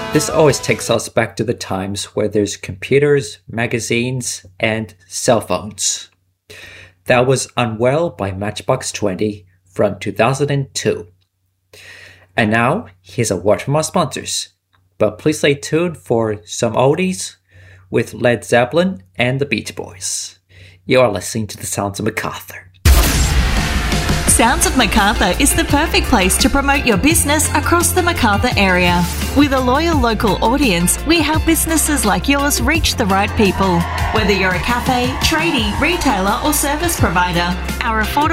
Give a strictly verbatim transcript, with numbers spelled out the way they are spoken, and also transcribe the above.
This always takes us back to the times where there's computers, magazines, and cell phones. That was Unwell by Matchbox twenty from two thousand two. And now, here's a word from our sponsors. But please stay tuned for some oldies with Led Zeppelin and the Beach Boys. You are listening to the Sounds of MacArthur. Sounds of MacArthur is the perfect place to promote your business across the MacArthur area. With a loyal local audience, we help businesses like yours reach the right people. Whether you're a cafe, tradie, retailer or service provider, our affordable